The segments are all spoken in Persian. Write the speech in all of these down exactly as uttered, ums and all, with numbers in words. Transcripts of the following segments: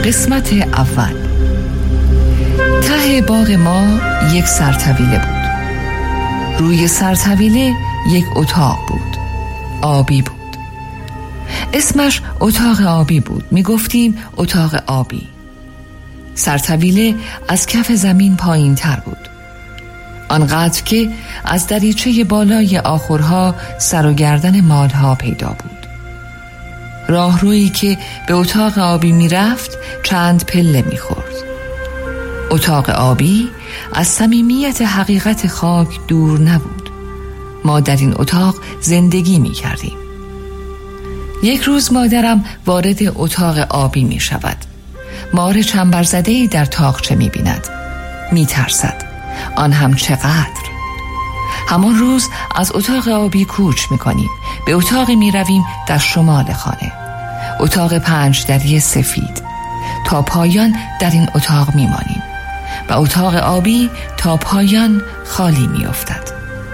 قسمت اول. ته باغ ما یک سرطویله بود. روی سرطویله یک اتاق بود، آبی بود. اسمش اتاق آبی بود. می گفتیم اتاق آبی. سرطویله از کف زمین پایین تر بود، آنقدر که از دریچه بالای آخرها سر و گردن مالها پیدا بود. راهرویی که به اتاق آبی می رفت چند پله می خورد. اتاق آبی از صمیمیت حقیقت خاک دور نبود. ما در این اتاق زندگی می کردیم. یک روز مادرم وارد اتاق آبی می شود. مار چنبرزده‌ای در تاقچه می بیند. می ترسد. آن هم چقدر. همان روز از اتاق آبی کوچ می کنیم. به اتاقی می رویم در شمال خانه. اتاق پنج دری سفید. تا پایان در این اتاق می مانیم و اتاق آبی تا پایان خالی می افتد.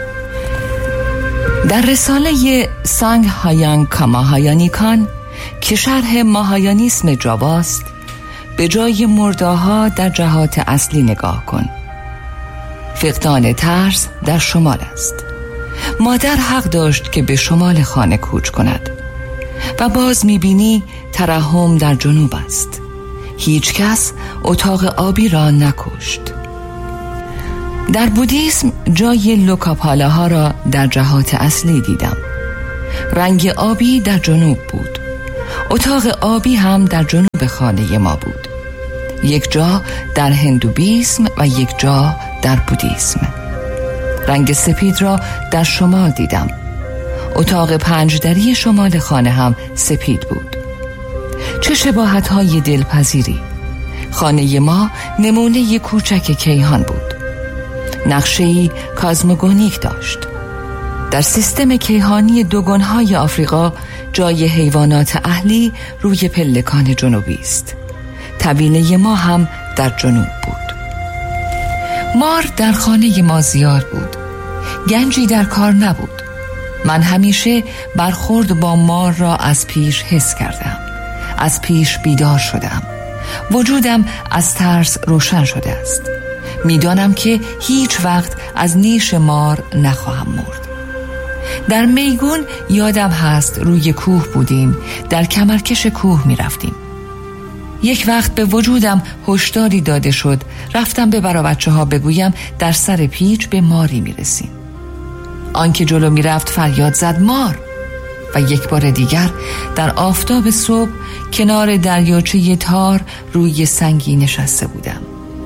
در رساله سانگ هایان کاماهایانیکان که شرح ماهایانیسم جاواست، به جای مرده‌ها در جهات اصلی نگاه کن. فقدان ترس در شمال است. مادر حق داشت که به شمال خانه کوچ کند و باز می‌بینی ترحم در جنوب است. هیچ کس اتاق آبی را نکشت. در بودیسم جای لوکاپالاها را در جهات اصلی دیدم. رنگ آبی در جنوب بود. اتاق آبی هم در جنوب خانه ما بود. یک جا در هندویسم و یک جا در بودیسم. رنگ سپید را در شمال دیدم. اتاق پنجدری شمال خانه هم سپید بود. چه شباهت‌های دلپذیری. خانه ما نمونه کوچک کیهان بود. نقشه‌ای کازموگونیک داشت. در سیستم کیهانی دوگانهای آفریقا جای حیوانات اهلی روی پلکان جنوبی است. طویله ما هم در جنوب بود. مار در خانه ما زیاد بود. گنجی در کار نبود. من همیشه برخورد با مار را از پیش حس کردم. از پیش بیدار شدم. وجودم از ترس روشن شده است. میدانم که هیچ وقت از نیش مار نخواهم مرد. در میگون یادم هست روی کوه بودیم. در کمرکش کوه می رفتیم. یک وقت به وجودم هشداری داده شد. رفتم به برا بچه ها بگویم در سر پیچ به ماری می رسیم. آنکه جلو می رفت فریاد زد مار. و یک بار دیگر در آفتاب صبح کنار دریاچه تار روی سنگی نشسته بودم.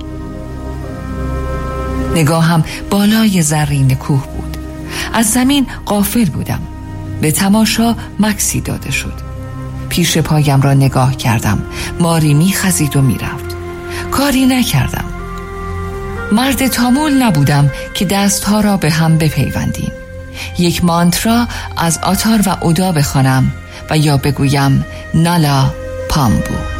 نگاهم بالای زرین کوه بود. از زمین غافل بودم. به تماشا مکسی داده شد. پیش پایم را نگاه کردم. ماری می خزید و می رفت. کاری نکردم. مرد تامول نبودم که دستها را به هم بپیوندیم. یک مانترا از آتار و اودا بخوانم و یا بگویم نالا پامبو.